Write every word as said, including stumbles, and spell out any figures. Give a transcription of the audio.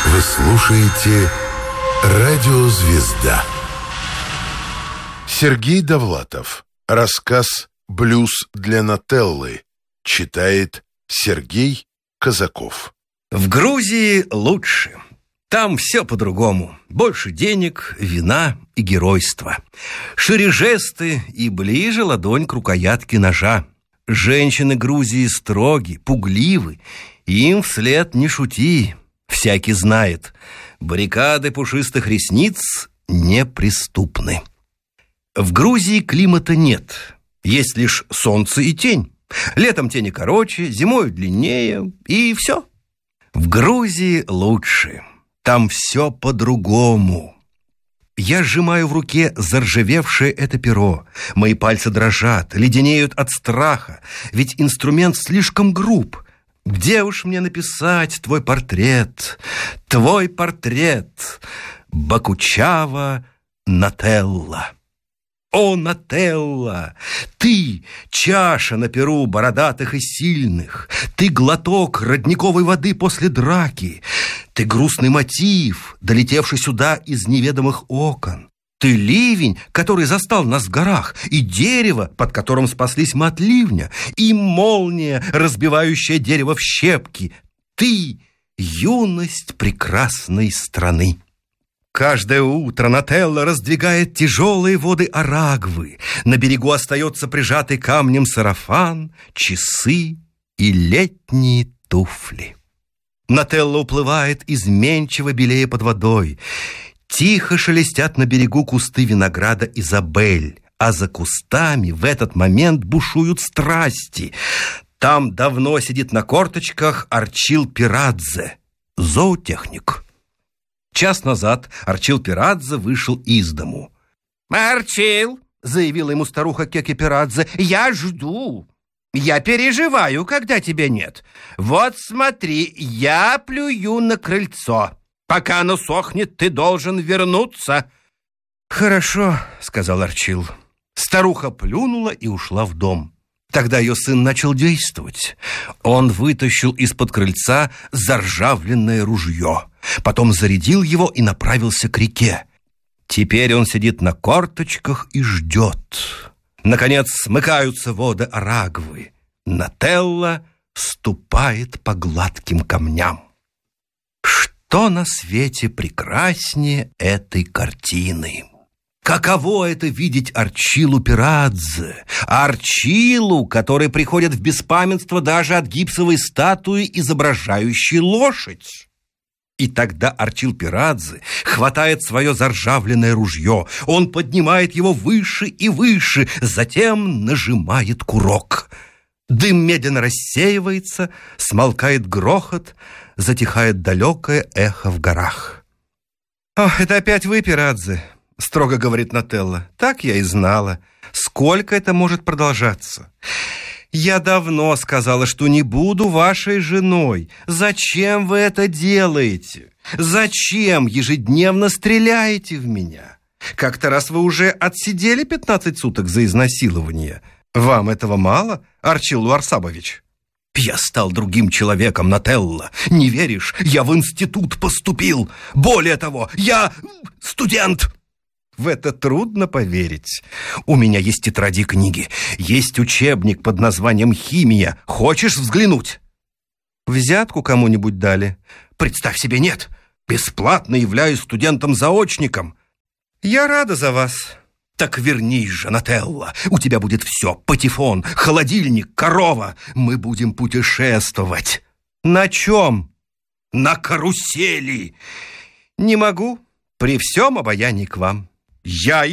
Вы слушаете «Радио Звезда». Сергей Довлатов. Рассказ «Блюз для Нателлы». Читает Сергей Казаков. В Грузии лучше. Там все по-другому. Больше денег, вина и геройства. Шире жесты и ближе ладонь к рукоятке ножа. Женщины Грузии строги, пугливы. Им вслед не шути. Всякий знает, баррикады пушистых ресниц неприступны. В Грузии климата нет. Есть лишь солнце и тень. Летом тени короче, зимой длиннее, и все. В Грузии лучше. Там все по-другому. Я сжимаю в руке заржавевшее это перо. Мои пальцы дрожат, леденеют от страха, ведь инструмент слишком груб. Где уж мне написать твой портрет, твой портрет, Бокучава Нателла? О, Нателла, ты чаша на перу бородатых и сильных, ты глоток родниковой воды после драки, ты грустный мотив, долетевший сюда из неведомых окон. Ты ливень, который застал нас в горах, и дерево, под которым спаслись мы от ливня, и молния, разбивающая дерево в щепки. Ты — юность прекрасной страны. Каждое утро Нателла раздвигает тяжелые воды Арагвы. На берегу остается прижатый камнем сарафан, часы и летние туфли. Нателла уплывает изменчиво белее под водой. Тихо шелестят на берегу кусты винограда Изабель, а за кустами в этот момент бушуют страсти. Там давно сидит на корточках Арчил Пирадзе, зоотехник. Час назад Арчил Пирадзе вышел из дому. «Арчил», — заявила ему старуха Кеке Пирадзе, — «я жду. Я переживаю, когда тебя нет. Вот смотри, я плюю на крыльцо. Пока оно сохнет, ты должен вернуться». «Хорошо», — сказал Арчил. Старуха плюнула и ушла в дом. Тогда ее сын начал действовать. Он вытащил из-под крыльца заржавленное ружье, потом зарядил его и направился к реке. Теперь он сидит на корточках и ждет. Наконец смыкаются воды Арагвы. Нателла ступает по гладким камням. Что на свете прекраснее этой картины? Каково это видеть Арчилу Пирадзе, Арчилу, который приходит в беспамятство даже от гипсовой статуи, изображающей лошадь? И тогда Арчил Пирадзе хватает свое заржавленное ружье, он поднимает его выше и выше, затем нажимает курок. Дым медленно рассеивается, смолкает грохот, затихает далекое эхо в горах. «Ох, это опять вы, Пирадзе», — строго говорит Нателла. «Так я и знала. Сколько это может продолжаться? Я давно сказала, что не буду вашей женой. Зачем вы это делаете? Зачем ежедневно стреляете в меня? Как-то раз вы уже отсидели пятнадцать суток за изнасилование. Вам этого мало, Арчил Луарсабович?» «Я стал другим человеком, Нателла. Не веришь? Я в институт поступил. Более того, я студент». В это трудно поверить. У меня есть тетради и книги. Есть учебник под названием «Химия». Хочешь взглянуть? Взятку кому-нибудь дали? Представь себе, нет. Бесплатно являюсь студентом-заочником. Я рада за вас. Так вернись же, Нателла. У тебя будет все. Патефон, холодильник, корова. Мы будем путешествовать. На чем? На карусели. Не могу. При всем обаянии к вам. Я